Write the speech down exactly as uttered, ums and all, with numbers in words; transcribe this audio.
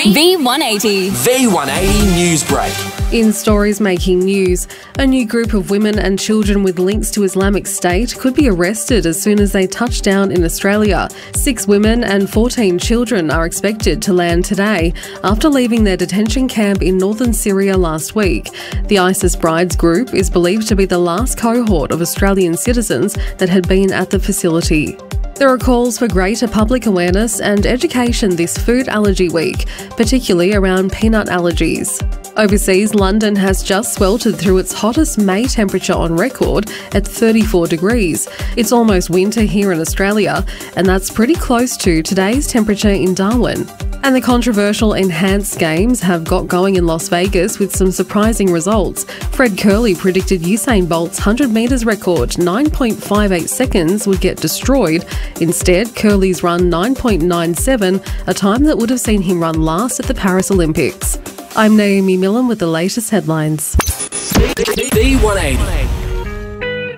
V one eighty. V one eighty News Break. In stories making news, a new group of women and children with links to Islamic State could be arrested as soon as they touch down in Australia. Six women and fourteen children are expected to land today after leaving their detention camp in northern Syria last week. The ISIS Brides group is believed to be the last cohort of Australian citizens that had been at the facility. There are calls for greater public awareness and education this Food Allergy Week, particularly around peanut allergies. Overseas, London has just sweltered through its hottest May temperature on record at thirty-four degrees. It's almost winter here in Australia, and that's pretty close to today's temperature in Darwin. And the controversial Enhanced Games have got going in Las Vegas with some surprising results. Fred Kerley predicted Usain Bolt's one hundred metres record, nine point five eight seconds, would get destroyed. Instead, Kerley's run nine point nine seven, a time that would have seen him run last at the Paris Olympics. I'm Naomi Millen with the latest headlines. V one eighty.